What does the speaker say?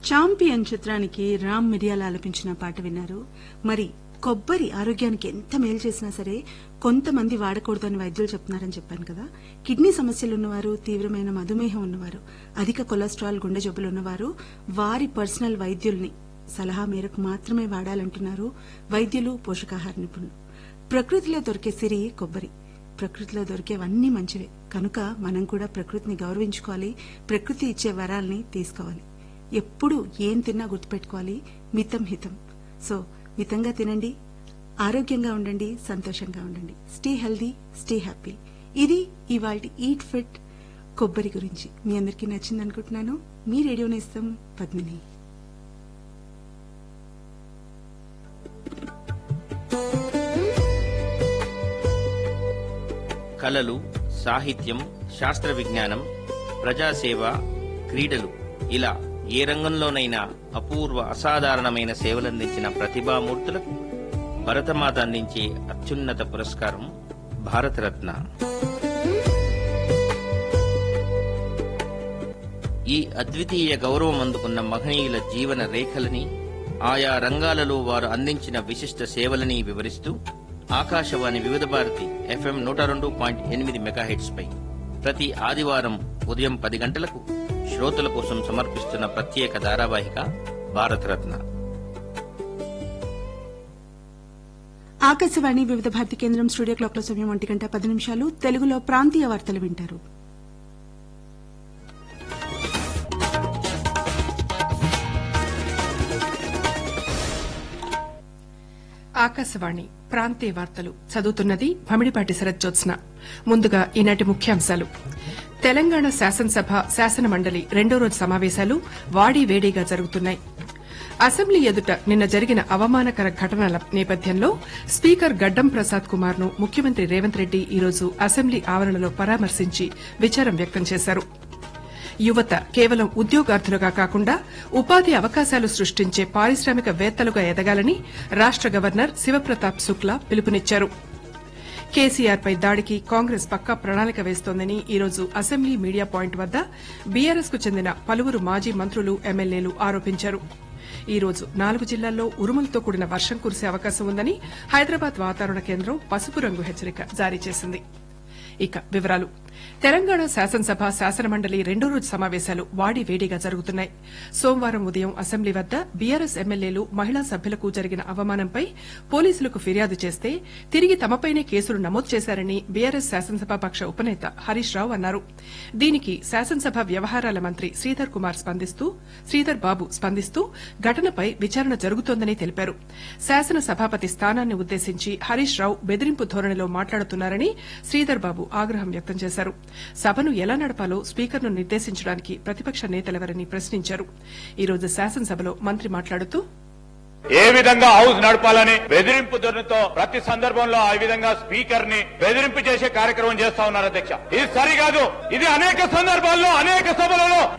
Champion చిత్రానికి రామ్ మిరియాల ఆలపించిన పాట విన్నారు. మరి కొబ్బరి ఆరోగ్యానికి ఎంత మేలు చేసినా సరే కొంతమంది వాడకూడదని వైద్యులు చెప్తున్నారని చెప్పాను కదా. కిడ్నీ సమస్యలు ఉన్నవారు, తీవ్రమైన మధుమేహం ఉన్నవారు, అధిక కొలెస్ట్రాల్, గుండె జబ్బులు ఉన్నవారు వారి పర్సనల్ వైద్యుల్ని సలహా మేరకు మాత్రమే వాడాలంటున్నారు వైద్యులు, పోషకాహార నిపుణులు. ప్రకృతిలో దొరికే సిరి కొబ్బరి. ప్రకృతిలో దొరికేవన్నీ మంచివే కనుక మనం కూడా ప్రకృతిని గౌరవించుకోవాలి, ప్రకృతి ఇచ్చే వరాల్ని తీసుకోవాలి. ఎప్పుడు ఏం తిన్నా గుర్తుపెట్టుకోవాలి, మితం హితం. సో మితంగా తినండి, ఆరోగ్యంగా ఉండండి, సంతోషంగా ఉండండి. Stay healthy, stay happy. ఇది ఇవాల్టి ఈట్ ఫిట్ కొబ్బరి గురించి. మీ అందరికీ నచ్చింది అనుకుంటున్నాను. మీ రేడియో నేస్తం పద్మిని. కళలు, సాహిత్యం, శాస్త్ర విజ్ఞానం, ప్రజాసేవ, క్రీడలు ఇలా ఏ రంగంలోనైనా అపూర్వ అసాధారణమైన సేవలందించిన ప్రతిభామూర్తులకు భరతమాత అందించే అత్యున్నత పురస్కారం భారతరత్న. ఈ అద్వితీయ గౌరవం అందుకున్న మహనీయుల జీవన రేఖలని, ఆయా రంగాలలో వారు అందించిన విశిష్ట సేవలని వివరిస్తూ ఆకాశవాణి వివిధ భారతి FM 102.8 మెగాహెర్ట్జ్ పై ప్రతి ఆదివారం ఉదయం 10 గంటలకు శ్రోతల కోసం సమర్పిస్తున్న ప్రత్యేక ధారావాహిక భారతరత్న. ఆకాశవాణి వివిధ భారతి కేంద్రం స్టూడియో క్లాక్ లో సమయం 1:10 తెలుగులో ప్రాంతీయ వార్తలు వింటారు. ఆకాశవాణి ప్రాంతీయ వార్తలు చదువుతున్నది భమిడిపాటి శరజ్జోత్స్న. ముందుగా ఈనాటి ముఖ్యాంశాలు. తెలంగాణ శాసనసభ, శాసనమండలి రెండో రోజు సమావేశాలు వాడి వేడిగా జరుగుతున్నాయి. అసెంబ్లీ ఎదుట నిన్న జరిగిన అవమానకర ఘటనల నేపథ్యంలో స్పీకర్ గడ్డం ప్రసాద్ కుమార్ ను ముఖ్యమంత్రి రేవంత్ రెడ్డి ఈరోజు అసెంబ్లీ ఆవరణలో పరామర్శించి విచారం వ్యక్తం చేశారు. యువత కేవలం ఉద్యోగార్థులుగా కాకుండా ఉపాధి అవకాశాలు సృష్టించే పారిశ్రామికవేత్తలుగా ఎదగాలని రాష్ట గవర్నర్ శివప్రతాప్ శుక్లా పిలుపునిచ్చారు. కేసీఆర్ పై దాడికి కాంగ్రెస్ పక్కా ప్రణాళిక వేస్తోందని ఈరోజు అసెంబ్లీ మీడియా పాయింట్ వద్ద బీఆర్ఎస్ కు చెందిన పలువురు మాజీ మంత్రులు, ఎమ్మెల్యేలు ఆరోపించారు. ఈ రోజు 4 జిల్లాల్లో ఉరుములతో కూడిన వర్షం కురిసే అవకాశం ఉందని హైదరాబాద్ వాతావరణ కేంద్రం పసుపు రంగు హెచ్చరిక జారీ చేసింది. ఇక వివరాలు. తెలంగాణ శాసనసభ, శాసనమండలి రెండో రోజు సమావేశాలు వాడి వేడిగా జరుగుతున్నాయి. సోమవారం ఉదయం అసెంబ్లీ వద్ద బీఆర్ఎస్ ఎమ్మెల్యేలు, మహిళా సభ్యులకు జరిగిన అవమానంపై పోలీసులకు ఫిర్యాదు చేస్తే తిరిగి తమపైనే కేసులు నమోదు చేశారని బీఆర్ఎస్ శాసనసభాపక్ష ఉపనేత హరీష్ రావు అన్నారు. దీనికి శాసనసభ వ్యవహారాల మంత్రి శ్రీధర్ బాబు స్పందిస్తూ ఘటనపై విచారణ జరుగుతోందని తెలిపారు. శాసన సభాపతి స్థానాన్ని ఉద్దేశించి హరీష్ రావు బెదిరింపు ధోరణిలో మాట్లాడుతున్నారని శ్రీధర్ బాబు ఆగ్రహం వ్యక్తం చేశారు. సభను ఎలా నడపాలో స్పీకర్ను నిర్దేశించడానికి ప్రతిపక్ష నేతలెవరని ప్రశ్నించారు. ఈ రోజు శాసనసభలో మంత్రి మాట్లాడుతూ ఏ విధంగా హౌస్ నడపాలని బెదిరింపు ధోరణితో ప్రతి సందర్భంలో ఆ విధంగా స్పీకర్ ని బెదిరింపు చేసే కార్యక్రమం చేస్తా ఉన్నారు అధ్యక్ష. ఇది సరికాదు. ఇది అనేక సందర్భాల్లో, అనేక సభలలో